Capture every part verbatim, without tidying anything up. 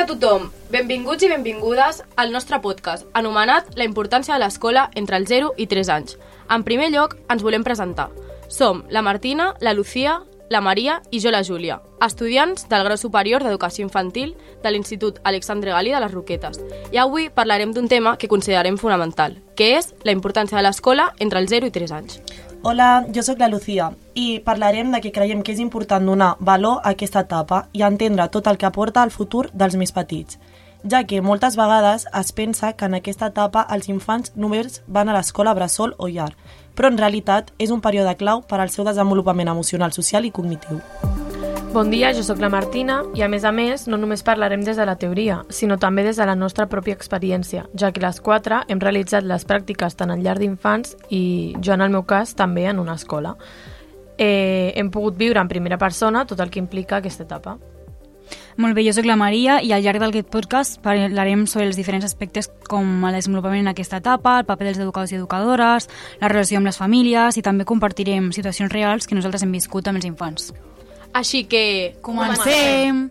dia a tothom, benvinguts i benvingudes al nostre podcast, anomenat La importància de l'escola entre els zero i tres anys. En primer lloc, ens volem presentar. Som la Martina, la Lucía, la Maria i jo, la Júlia, estudiants del grau superior d'Educació Infantil de l'Institut Alexandre Galí de les Roquetes. I avui parlarem d'un tema que considerem fonamental, que és la importància de l'escola entre els zero i tres anys. Hola, jo sóc la Lucía i parlarem de que creiem que és important donar valor a aquesta etapa i entendre tot el que aporta al futur dels més petits, ja que moltes vegades es pensa que en aquesta etapa els infants només van a l'escola bressol o llar, però en realitat és un període clau per al seu desenvolupament emocional, social i cognitiu. Bon dia, jo sóc la Martina i a més a més no només parlarem des de la teoria, sinó també des de la nostra pròpia experiència, ja que les quatre hem realitzat les pràctiques tant en llar d'infants i jo en el meu cas també en una escola. Eh, hem pogut viure en primera persona tot el que implica aquesta etapa. Molt bé, jo sóc la Maria i al llarg d'aquest podcast parlarem sobre els diferents aspectes com el desenvolupament en aquesta etapa, el paper dels educadors i educadores, la relació amb les famílies i també compartirem situacions reals que nosaltres hem viscut amb els infants. Així que... Comencem!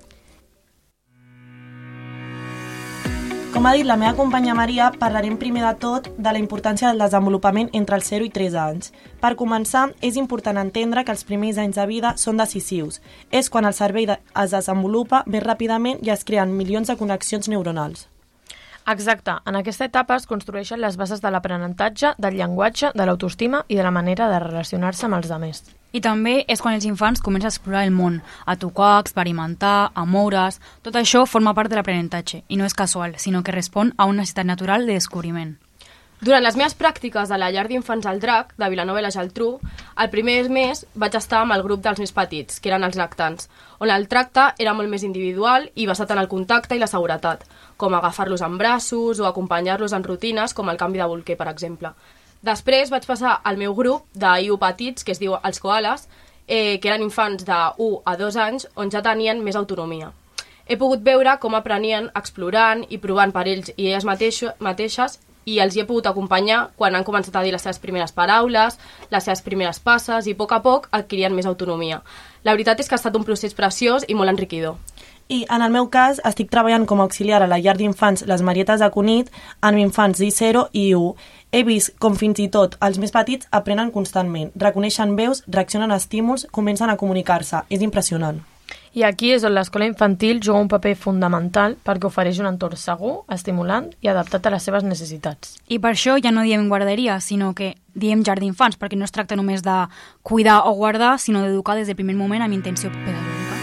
Com ha dit la meva companya Maria, parlarem primer de tot de la importància del desenvolupament entre els zero i tres anys. Per començar, és important entendre que els primers anys de vida són decisius. És quan el cervell es desenvolupa més ràpidament i es creen milions de connexions neuronals. Exacte, en aquesta etapa es construeixen les bases de l'aprenentatge, del llenguatge, de l'autoestima i de la manera de relacionar-se amb els altres. I també és quan els infants comencen a explorar el món, a tocar, a experimentar, a moure's. Tot això forma part de l'aprenentatge i no és casual, sinó que respon a una necessitat natural de descobriment. Durant les meves pràctiques a la llar d'infants al Drac, de Vilanova i la Geltrú, el primer mes vaig estar amb el grup dels més petits, que eren els lactants, on el tracte era molt més individual i basat en el contacte i la seguretat, com agafar-los en braços o acompanyar-los en rutines com el canvi de bolquer, per exemple. Després vaig passar al meu grup d'I U petits, que es diu els koalas, eh, que eren infants de u a dos anys, on ja tenien més autonomia. He pogut veure com aprenien explorant i provant per ells i elles mateixo, mateixes i els hi he pogut acompanyar quan han començat a dir les seves primeres paraules, les seves primeres passes i a poc a poc adquirien més autonomia. La veritat és que ha estat un procés preciós i molt enriquidor. I en el meu cas estic treballant com a auxiliar a la llar d'infants Les Marietes de Cunit amb infants d'I zero i u. He vist com fins i tot els més petits aprenen constantment, reconeixen veus, reaccionen a estímuls, comencen a comunicar-se. És impressionant. I aquí és on l'escola infantil juga un paper fundamental perquè ofereix un entorn segur, estimulant i adaptat a les seves necessitats. I per això ja no diem guarderia, sinó que diem llar d'infants, perquè no es tracta només de cuidar o guardar, sinó d'educar des del primer moment amb intenció pedagògica.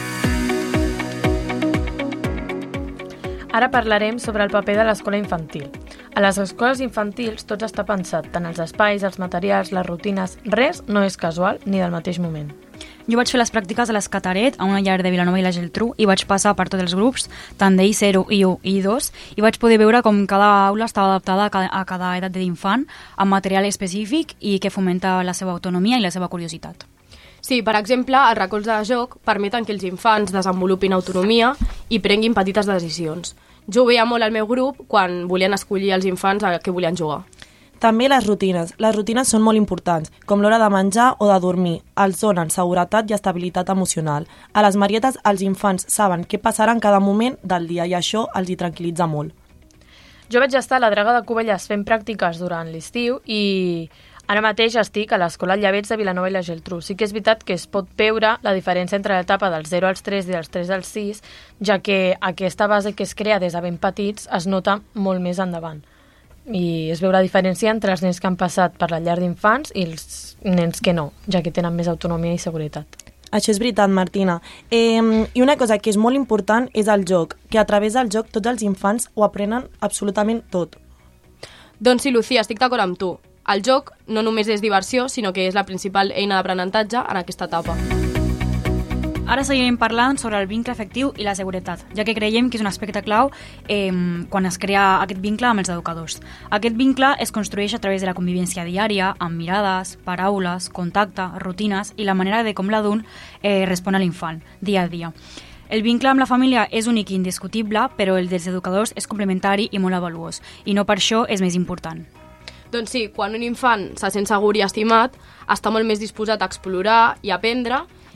Ara parlarem sobre el paper de l'escola infantil. A les escoles infantils tot està pensat, tant els espais, els materials, les rutines, res no és casual ni del mateix moment. Jo vaig fer les pràctiques a l'Escataret, a una llar de Vilanova i la Geltrú, i vaig passar per tots els grups, tant d'I zero, I u i I dos, i vaig poder veure com cada aula estava adaptada a cada, a cada edat d'infant, amb material específic i que fomenta la seva autonomia i la seva curiositat. Sí, per exemple, els racons de joc permeten que els infants desenvolupin autonomia i prenguin petites decisions. Jo ho veia molt al meu grup quan volien escollir els infants a què volien jugar. També les rutines. Les rutines són molt importants, com l'hora de menjar o de dormir. Els donen seguretat i estabilitat emocional. A les Marietes els infants saben què passarà en cada moment del dia i això els hi tranquil·litza molt. Jo vaig estar a la Draga de Cubelles fent pràctiques durant l'estiu i ara mateix estic a l'Escola Llavets de Vilanova i la Geltrú. Sí que és veritat que es pot veure la diferència entre l'etapa dels zero als tres i dels tres als sis, ja que aquesta base que es crea des de ben petits es nota molt més endavant. I es veu la diferència entre els nens que han passat per la llar d'infants i els nens que no, ja que tenen més autonomia i seguretat. Això és veritat, Martina. Eh, I una cosa que és molt important és el joc, que a través del joc tots els infants ho aprenen absolutament tot. Doncs sí, Lucía, estic d'acord amb tu. El joc no només és diversió, sinó que és la principal eina d'aprenentatge en aquesta etapa. Ara seguirem parlant sobre el vincle afectiu i la seguretat, ja que creiem que és un aspecte clau eh, quan es crea aquest vincle amb els educadors. Aquest vincle es construeix a través de la convivència diària, amb mirades, paraules, contacte, rutines i la manera de com l'adult eh, respon a l'infant, dia a dia. El vincle amb la família és únic i indiscutible, però el dels educadors és complementari i molt avaluós, i no per això és més important. Doncs sí, quan un infant se sent segur i estimat, està molt més disposat a explorar i aprendre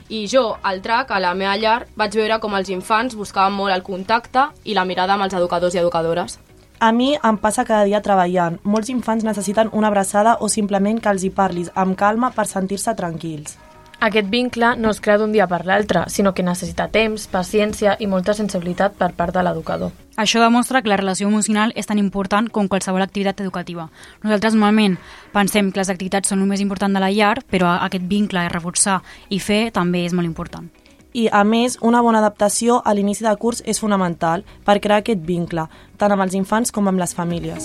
I jo, al trac, a la meva llar, vaig veure com els infants buscaven molt el contacte i la mirada amb els educadors i educadores. A mi em passa cada dia treballant. Molts infants necessiten una abraçada o simplement que els hi parlis amb calma per sentir-se tranquils. Aquest vincle no es crea d'un dia per l'altre, sinó que necessita temps, paciència i molta sensibilitat per part de l'educador. Això demostra que la relació emocional és tan important com qualsevol activitat educativa. Nosaltres normalment pensem que les activitats són el més important de la llar, però aquest vincle, reforçar i fer, també és molt important. I, a més, una bona adaptació a l'inici de curs és fonamental per crear aquest vincle, tant amb els infants com amb les famílies.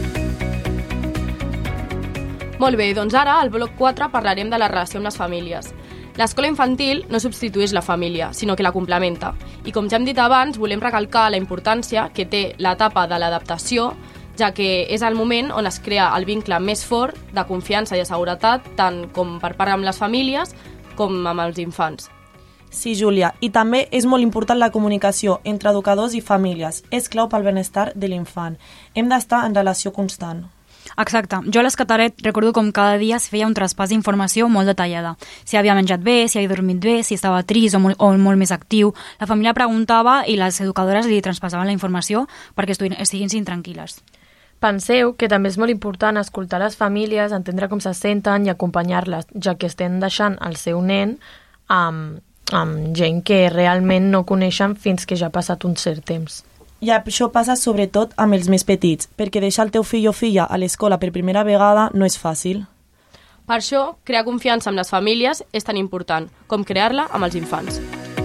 Molt bé, doncs ara, al bloc quatre, parlarem de la relació amb les famílies. L'escola infantil no substitueix la família, sinó que la complementa. I com ja hem dit abans, volem recalcar la importància que té l'etapa de l'adaptació, ja que és el moment on es crea el vincle més fort de confiança i de seguretat, tant com per part amb les famílies com amb els infants. Sí, Júlia, i també és molt important la comunicació entre educadors i famílies. És clau pel benestar de l'infant. Hem d'estar en relació constant. Exacte. Jo a l'Escataret recordo com cada dia es feia un traspàs d'informació molt detallada. Si havia menjat bé, si havia dormit bé, si estava trist o molt, o molt més actiu. La família preguntava i les educadores li traspassaven la informació perquè estiguin tranquil·les. Penseu que també és molt important escoltar les famílies, entendre com se senten i acompanyar-les, ja que estem deixant el seu nen amb, amb gent que realment no coneixen fins que ja ha passat un cert temps. I això passa sobretot amb els més petits, perquè deixar el teu fill o filla a l'escola per primera vegada no és fàcil. Per això, crear confiança amb les famílies és tan important com crear-la amb els infants.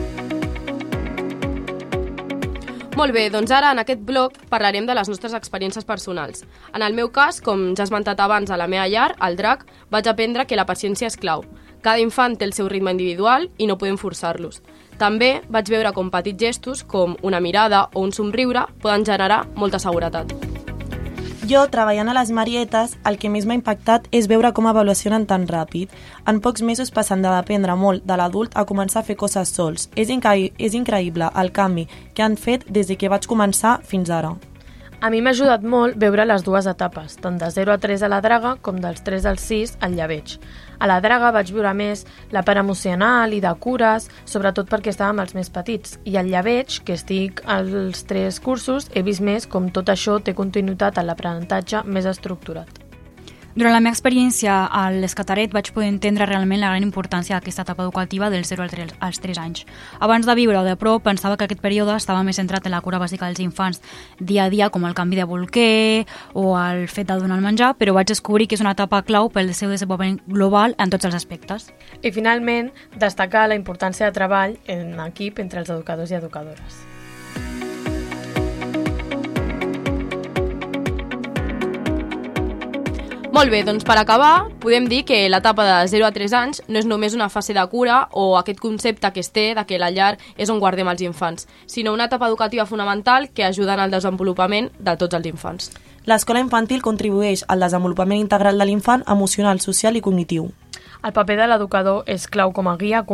Molt bé, doncs ara en aquest bloc parlarem de les nostres experiències personals. En el meu cas, com ja he esmentat abans a la meva llar, al drac, vaig aprendre que la paciència és clau. Cada infant té el seu ritme individual i no podem forçar-los. També vaig veure com petits gestos, com una mirada o un somriure, poden generar molta seguretat. Jo, treballant a les Marietes, el que més m'ha impactat és veure com evolucionen tan ràpid. En pocs mesos passen de dependre molt de l'adult a començar a fer coses sols. És, incre- és increïble el canvi que han fet des de que vaig començar fins ara. A mi m'ha ajudat molt veure les dues etapes, tant de zero a tres a la draga com dels tres al sis al llebeig. A la draga vaig viure més la part emocional i de cures, sobretot perquè estava amb els més petits. I al llebeig, que estic als tres cursos, he vist més com tot això té continuïtat en l'aprenentatge més estructurat. Durant la meva experiència a l'Escataret vaig poder entendre realment la gran importància d'aquesta etapa educativa del zero als tres anys. Abans de viure-ho de prop, pensava que aquest període estava més centrat en la cura bàsica dels infants dia a dia, com el canvi de bolquer o el fet de donar el menjar, però vaig descobrir que és una etapa clau pel seu desenvolupament global en tots els aspectes. I finalment, destacar la importància de treball en equip entre els educadors i educadores. Molt bé, doncs per acabar, podem dir que l'etapa de zero a tres anys no és només una fase de cura o aquest concepte que es té de que la llar és on guardem els infants, sinó una etapa educativa fonamental que ajuda en el desenvolupament de tots els infants. L'escola infantil contribueix al desenvolupament integral de l'infant emocional, social i cognitiu. El paper de l'educador és clau com a guia,